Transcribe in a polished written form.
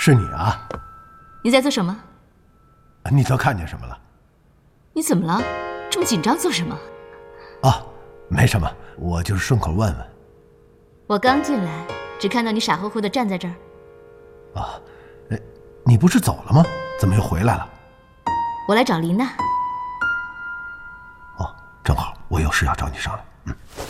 是你啊？ 你在做什么？ 你都看见什么了？ 你怎么了？这么紧张做什么？ 哦，没什么，我就是顺口问问。 我刚进来，只看到你傻乎乎的站在这儿。 啊，你不是走了吗？怎么又回来了？ 我来找林娜。 哦，正好，我有事要找你商量。